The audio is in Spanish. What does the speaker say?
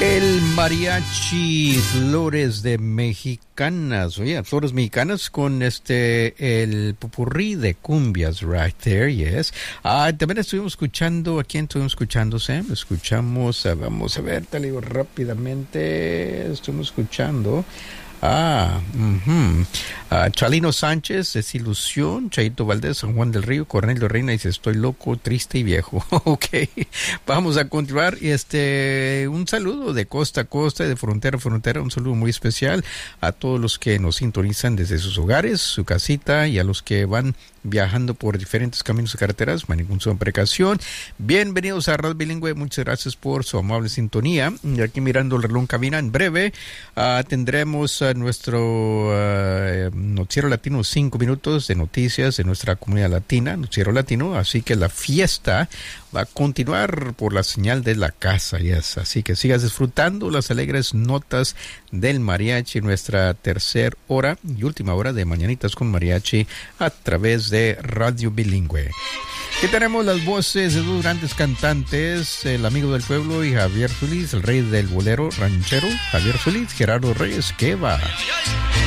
El mariachi Flores de Mexicanas, oye, Flores Mexicanas con el popurrí de cumbias, right there, yes. También estuvimos escuchando, ¿a quién estuvimos escuchando, Sam? Escuchamos, vamos a ver, te digo rápidamente, estuvimos escuchando Chalino Sánchez, Desilusión, Chaito Valdés, San Juan del Río, Cornelio Reina dice, estoy loco, triste y viejo. Ok, vamos a continuar. Un saludo de costa a costa, de frontera a frontera, un saludo muy especial a todos los que nos sintonizan desde sus hogares, su casita, y a los que van viajando por diferentes caminos y carreteras, ningún precaución. Bienvenidos a Radio Bilingüe, muchas gracias por su amable sintonía. Y aquí mirando el reloj en cabina, en breve tendremos nuestro Noticiero Latino, 5 minutos de noticias de nuestra comunidad latina, Noticiero Latino, así que la fiesta va a continuar por la señal de la casa, yes. Así que sigas disfrutando las alegres notas del mariachi, nuestra tercera hora y última hora de Mañanitas con Mariachi a través de Radio Bilingüe. Aquí tenemos las voces de dos grandes cantantes, el amigo del pueblo y Javier Solís, el rey del bolero ranchero, Javier Solís, Gerardo Reyes, ¿qué va?